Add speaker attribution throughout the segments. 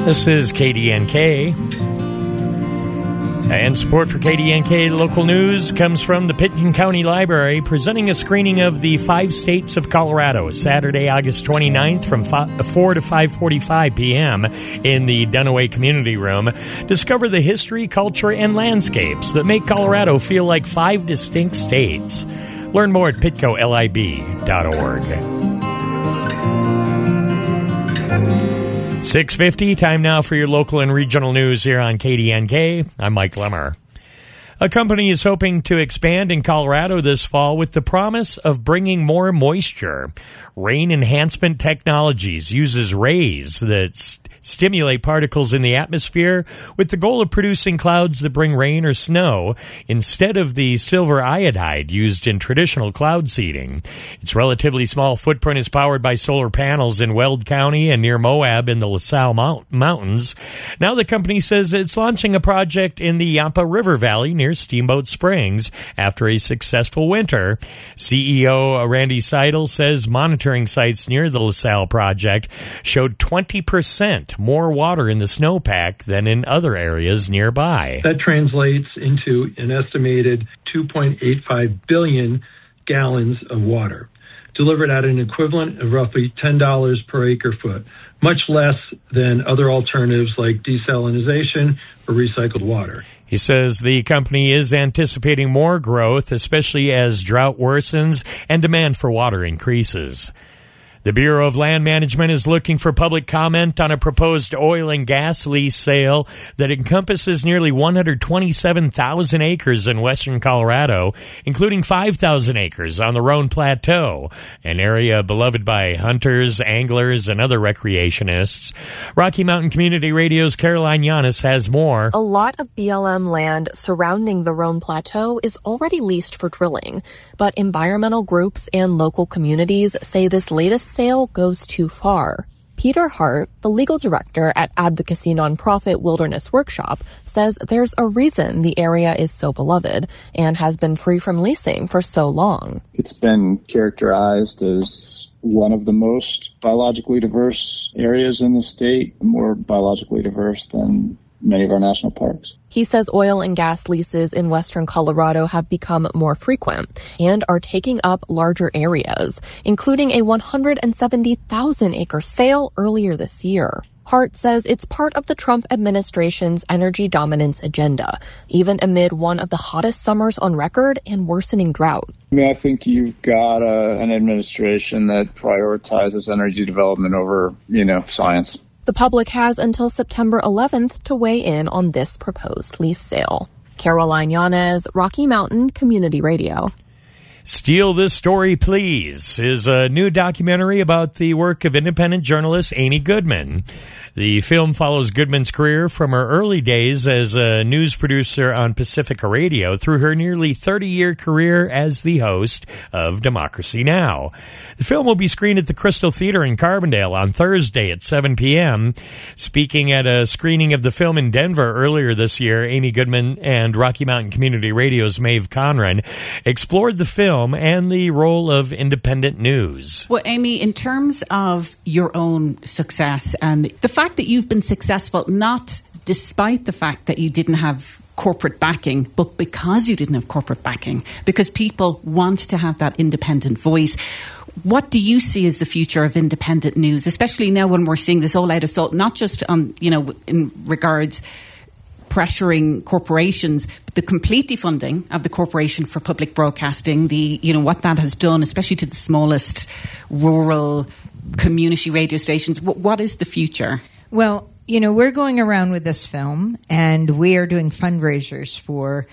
Speaker 1: This is KDNK. And support for KDNK Local News comes from the Pitkin County Library, presenting a screening of the 5 States of Colorado, Saturday, August 29th from 4 to 5:45 p.m. in the Dunaway Community Room. Discover the history, culture, and landscapes that make Colorado feel like 5 distinct states. Learn more at pitcolib.org. 6:50, time now for your local and regional news here on KDNK. I'm Mike Lemmer. A company is hoping to expand in Colorado this fall with the promise of bringing more moisture. Rain Enhancement Technologies uses rays that stimulate particles in the atmosphere with the goal of producing clouds that bring rain or snow instead of the silver iodide used in traditional cloud seeding. Its relatively small footprint is powered by solar panels in Weld County and near Moab in the LaSalle Mountains. Now the company says it's launching a project in the Yampa River Valley near Steamboat Springs after a successful winter. CEO Randy Seidel says monitoring sites near the LaSalle project showed 20% more water in the snowpack than in other areas nearby.
Speaker 2: That translates into an estimated 2.85 billion gallons of water, delivered at an equivalent of roughly $10 per acre foot, much less than other alternatives like desalination or recycled water.
Speaker 1: He says the company is anticipating more growth, especially as drought worsens and demand for water increases. The Bureau of Land Management is looking for public comment on a proposed oil and gas lease sale that encompasses nearly 127,000 acres in western Colorado, including 5,000 acres on the Roan Plateau, an area beloved by hunters, anglers, and other recreationists. Rocky Mountain Community Radio's Caroline Yanis has more.
Speaker 3: A lot of BLM land surrounding the Roan Plateau is already leased for drilling, but environmental groups and local communities say this latest sale goes too far. Peter Hart, the legal director at advocacy nonprofit Wilderness Workshop, says there's a reason the area is so beloved and has been free from leasing for so long.
Speaker 4: It's been characterized as one of the most biologically diverse areas in the state, more biologically diverse than many of our national parks.
Speaker 3: He says oil and gas leases in western Colorado have become more frequent and are taking up larger areas, including a 170,000-acre sale earlier this year. Hart says it's part of the Trump administration's energy dominance agenda, even amid one of the hottest summers on record and worsening drought.
Speaker 4: I think you've got an administration that prioritizes energy development over, science.
Speaker 3: The public has until September 11th to weigh in on this proposed lease sale. Caroline Yanez, Rocky Mountain Community Radio.
Speaker 1: Steal This Story, Please is a new documentary about the work of independent journalist Amy Goodman. The film follows Goodman's career from her early days as a news producer on Pacifica Radio through her nearly 30-year career as the host of Democracy Now! The film will be screened at the Crystal Theater in Carbondale on Thursday at 7 p.m. Speaking at a screening of the film in Denver earlier this year, Amy Goodman and Rocky Mountain Community Radio's Maeve Conran explored the film and the role of independent news.
Speaker 5: Well, Amy, in terms of your own success and the fact that you've been successful, not despite the fact that you didn't have corporate backing, but because you didn't have corporate backing, because people want to have that independent voice. What do you see as the future of independent news, especially now when we're seeing this all-out assault, not just in regards pressuring corporations, but the complete defunding of the Corporation for Public Broadcasting, what that has done, especially to the smallest rural community radio stations. What is the future?
Speaker 6: Well, we're going around with this film, and we are doing fundraisers for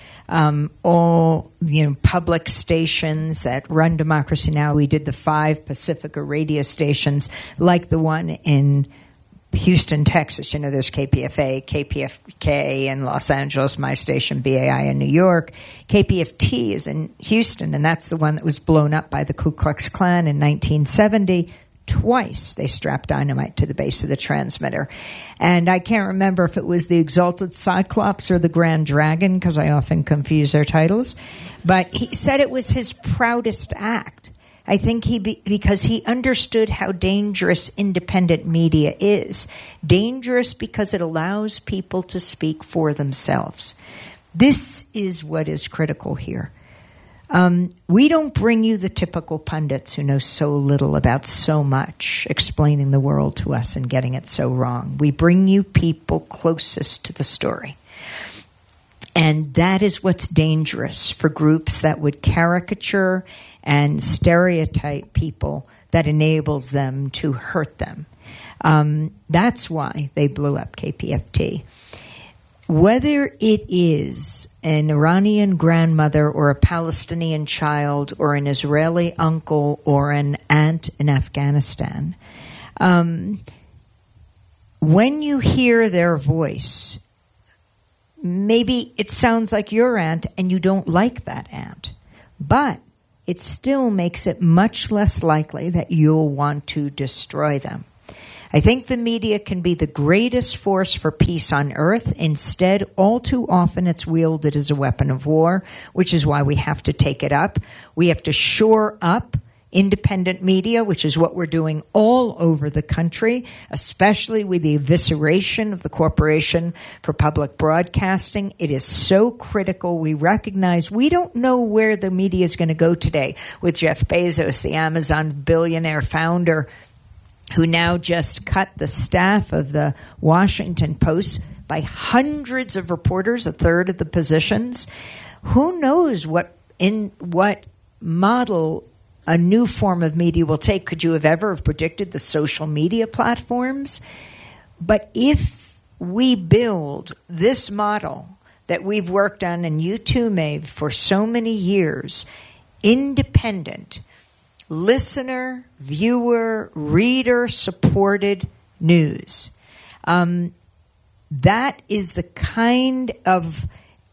Speaker 6: all, public stations that run Democracy Now! We did the 5 Pacifica radio stations, like the one in Houston, Texas. There's KPFA, KPFK in Los Angeles, my station, BAI in New York. KPFT is in Houston, and that's the one that was blown up by the Ku Klux Klan in 1970. Twice they strapped dynamite to the base of the transmitter. And I can't remember if it was the Exalted Cyclops or the Grand Dragon, because I often confuse their titles. But he said it was his proudest act I think because he understood how dangerous independent media is. Dangerous because it allows people to speak for themselves. This is what is critical here. We don't bring you the typical pundits who know so little about so much, explaining the world to us and getting it so wrong. We bring you people closest to the story. And that is what's dangerous for groups that would caricature and stereotype people that enables them to hurt them. That's why they blew up KPFT. Whether it is an Iranian grandmother or a Palestinian child or an Israeli uncle or an aunt in Afghanistan, when you hear their voice, maybe it sounds like your aunt and you don't like that aunt, but it still makes it much less likely that you'll want to destroy them. I think the media can be the greatest force for peace on earth. Instead, all too often it's wielded as a weapon of war, which is why we have to take it up. We have to shore up independent media, which is what we're doing all over the country, especially with the evisceration of the Corporation for Public Broadcasting. It is so critical. We recognize we don't know where the media is going to go today with Jeff Bezos, the Amazon billionaire founder, who now just cut the staff of the Washington Post by hundreds of reporters, a third of the positions. Who knows what model a new form of media will take? Could you have ever predicted the social media platforms? But if we build this model that we've worked on, and you too, Maeve, for so many years, independent, listener, viewer, reader supported news, that is the kind of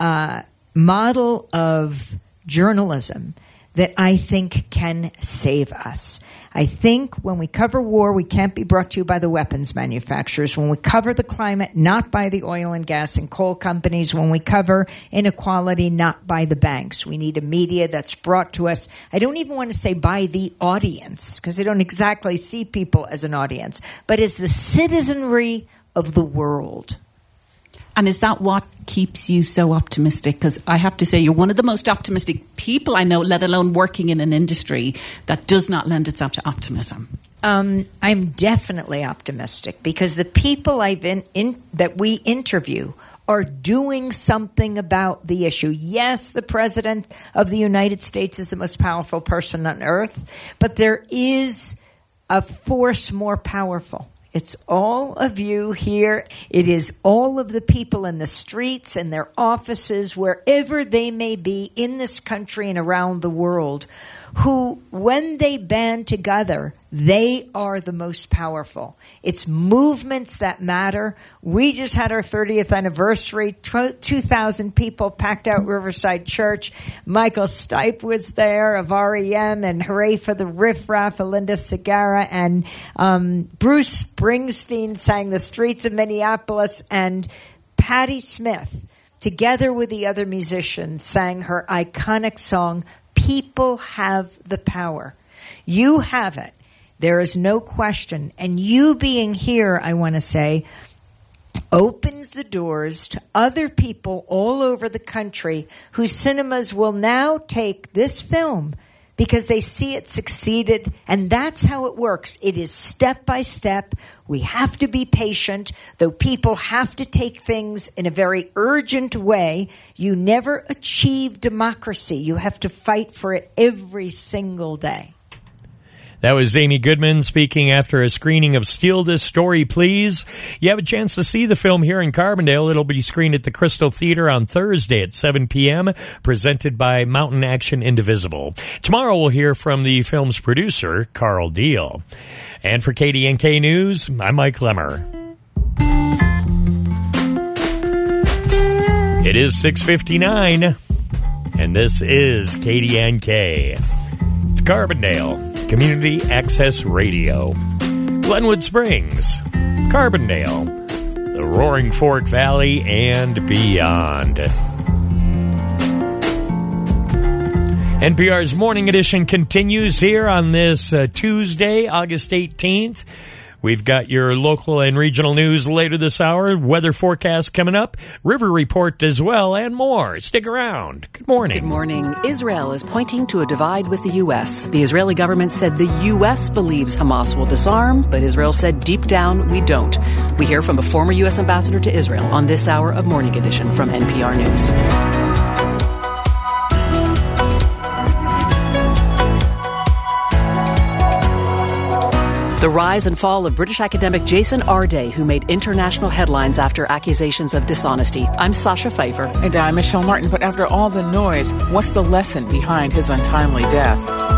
Speaker 6: model of journalism that I think can save us. I think when we cover war, we can't be brought to you by the weapons manufacturers. When we cover the climate, not by the oil and gas and coal companies. When we cover inequality, not by the banks. We need a media that's brought to us, I don't even want to say by the audience, because I don't exactly see people as an audience, but as the citizenry of the world.
Speaker 5: And is that what keeps you so optimistic? Because I have to say, you're one of the most optimistic people I know, let alone working in an industry that does not lend itself to optimism.
Speaker 6: I'm definitely optimistic because the people that we interview are doing something about the issue. Yes, the President of the United States is the most powerful person on earth, but there is a force more powerful. It's all of you here. It is all of the people in the streets, in their offices, wherever they may be in this country and around the world, who, when they band together, they are the most powerful. It's movements that matter. We just had our 30th anniversary. 2,000 people packed out Riverside Church. Michael Stipe was there of REM, and Hooray for the Riff Raff, Alinda Segarra, and Bruce Springsteen sang The Streets of Minneapolis, and Patti Smith, together with the other musicians, sang her iconic song, People Have the Power. You have it. There is no question. And you being here, I want to say, opens the doors to other people all over the country whose cinemas will now take this film because they see it succeeded. And that's how it works. It is step by step. We have to be patient, though people have to take things in a very urgent way. You never achieve democracy. You have to fight for it every single day.
Speaker 1: That was Amy Goodman speaking after a screening of Steal This Story, Please. You have a chance to see the film here in Carbondale. It'll be screened at the Crystal Theater on Thursday at 7 p.m., presented by Mountain Action Indivisible. Tomorrow we'll hear from the film's producer, Carl Deal. And for KDNK News, I'm Mike Lemmer. It is 6:59, and this is KDNK. It's Carbondale Community Access Radio. Glenwood Springs, Carbondale, the Roaring Fork Valley, and beyond. NPR's Morning Edition continues here on this Tuesday, August 18th. We've got your local and regional news later this hour, weather forecast coming up, River Report as well, and more. Stick around. Good morning.
Speaker 7: Good morning. Israel is pointing to a divide with the U.S. The Israeli government said the U.S. believes Hamas will disarm, but Israel said deep down we don't. We hear from a former U.S. ambassador to Israel on this hour of Morning Edition from NPR News. The rise and fall of British academic Jason Arday, who made international headlines after accusations of dishonesty. I'm Sasha Pfeiffer.
Speaker 8: And I'm Michelle Martin. But after all the noise, what's the lesson behind his untimely death?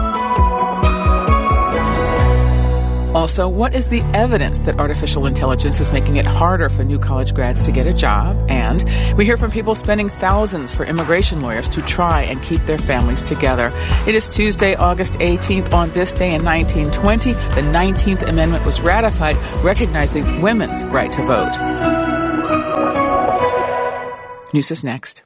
Speaker 8: Also, what is the evidence that artificial intelligence is making it harder for new college grads to get a job? And we hear from people spending thousands for immigration lawyers to try and keep their families together. It is Tuesday, August 18th. On this day in 1920, the 19th Amendment was ratified, recognizing women's right to vote. News is next.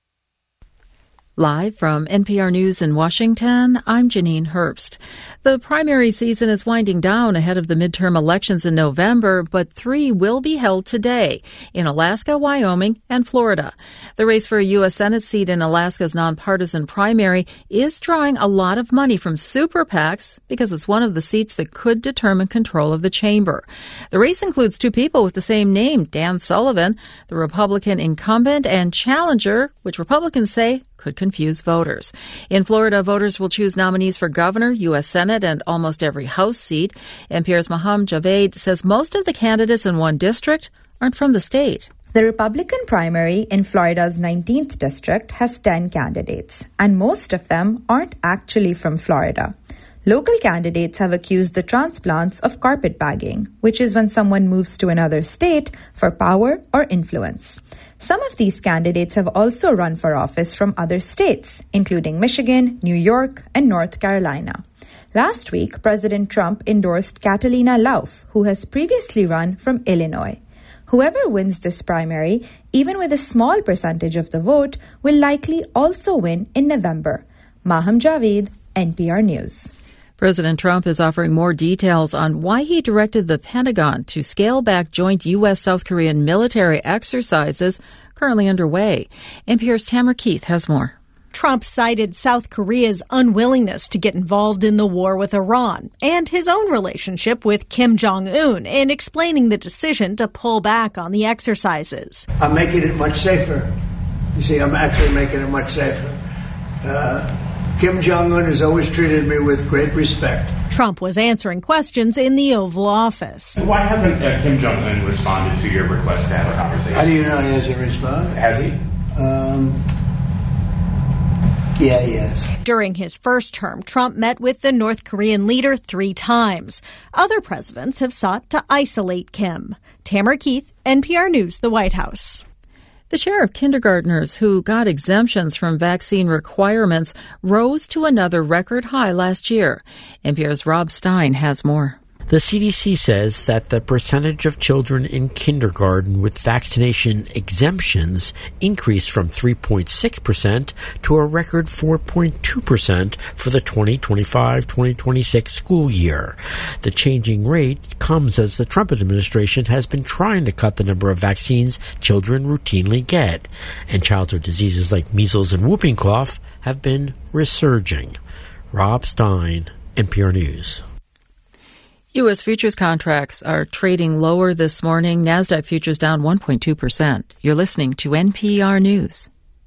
Speaker 9: Live from NPR News in Washington, I'm Janine Herbst. The primary season is winding down ahead of the midterm elections in November, but 3 will be held today in Alaska, Wyoming, and Florida. The race for a U.S. Senate seat in Alaska's nonpartisan primary is drawing a lot of money from super PACs because it's one of the seats that could determine control of the chamber. The race includes 2 people with the same name, Dan Sullivan, the Republican incumbent, and challenger, which Republicans say could confuse voters. In Florida, voters will choose nominees for governor, U.S. Senate, and almost every House seat. NPR's Maham Javed says most of the candidates in one district aren't from the state.
Speaker 10: The Republican primary in Florida's 19th district has 10 candidates, and most of them aren't actually from Florida. Local candidates have accused the transplants of carpetbagging, which is when someone moves to another state for power or influence. Some of these candidates have also run for office from other states, including Michigan, New York, and North Carolina. Last week, President Trump endorsed Catalina Lauf, who has previously run from Illinois. Whoever wins this primary, even with a small percentage of the vote, will likely also win in November. Maham Javed, NPR News.
Speaker 9: President Trump is offering more details on why he directed the Pentagon to scale back joint U.S.-South Korean military exercises currently underway. NPR's Tamara Keith has more.
Speaker 11: Trump cited South Korea's unwillingness to get involved in the war with Iran and his own relationship with Kim Jong-un in explaining the decision to pull back on the exercises.
Speaker 12: I'm making it much safer. You see, I'm actually making it much safer. Kim Jong-un has always treated me with great respect.
Speaker 11: Trump was answering questions in the Oval Office.
Speaker 13: Why hasn't Kim Jong-un responded to your request to have a conversation?
Speaker 12: How do you know he hasn't responded?
Speaker 13: Has he?
Speaker 12: Yeah, he has.
Speaker 11: During his first term, Trump met with the North Korean leader 3 times. Other presidents have sought to isolate Kim. Tamara Keith, NPR News, the White House.
Speaker 9: The share of kindergartners who got exemptions from vaccine requirements rose to another record high last year. NPR's Rob Stein has more.
Speaker 14: The CDC says that the percentage of children in kindergarten with vaccination exemptions increased from 3.6% to a record 4.2% for the 2025-2026 school year. The changing rate comes as the Trump administration has been trying to cut the number of vaccines children routinely get, and childhood diseases like measles and whooping cough have been resurging. Rob Stein, NPR News.
Speaker 9: U.S. futures contracts are trading lower this morning. NASDAQ futures down 1.2%. You're listening to NPR News.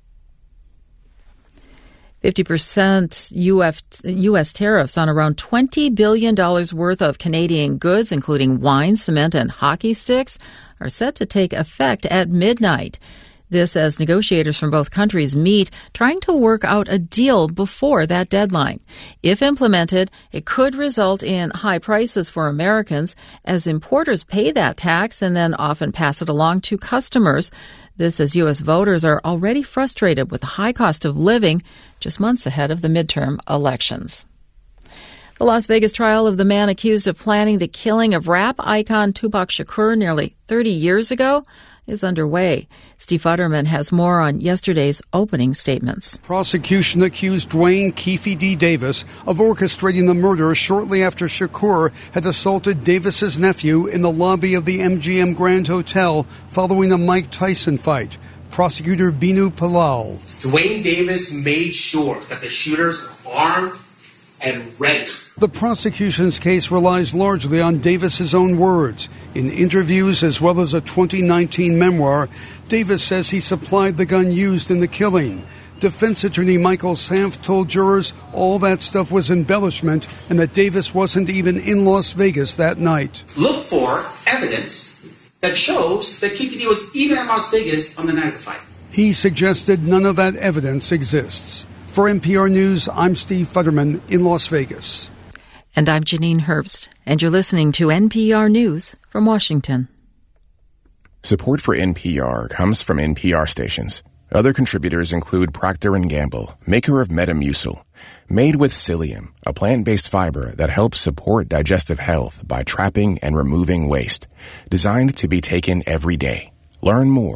Speaker 9: 50% U.S. tariffs on around $20 billion worth of Canadian goods, including wine, cement, and hockey sticks, are set to take effect at midnight. This as negotiators from both countries meet, trying to work out a deal before that deadline. If implemented, it could result in high prices for Americans as importers pay that tax and then often pass it along to customers. This as U.S. voters are already frustrated with the high cost of living just months ahead of the midterm elections. The Las Vegas trial of the man accused of planning the killing of rap icon Tupac Shakur nearly 30 years ago is underway. Steve Futterman has more on yesterday's opening statements.
Speaker 15: Prosecution accused Dwayne Keefe D. Davis of orchestrating the murder shortly after Shakur had assaulted Davis's nephew in the lobby of the MGM Grand Hotel following a Mike Tyson fight. Prosecutor Binu Palal.
Speaker 16: Dwayne Davis made sure that the shooters were armed and ready.
Speaker 15: The prosecution's case relies largely on Davis's own words. In interviews as well as a 2019 memoir, Davis says he supplied the gun used in the killing. Defense attorney Michael Sanft told jurors all that stuff was embellishment and that Davis wasn't even in Las Vegas that night.
Speaker 16: Look for evidence that shows that Keefe D. was even in Las Vegas on the night of the fight.
Speaker 15: He suggested none of that evidence exists. For NPR News, I'm Steve Futterman in Las Vegas.
Speaker 9: And I'm Janine Herbst, and you're listening to NPR News from Washington.
Speaker 17: Support for NPR comes from NPR stations. Other contributors include Procter & Gamble, maker of Metamucil, made with psyllium, a plant-based fiber that helps support digestive health by trapping and removing waste, designed to be taken every day. Learn more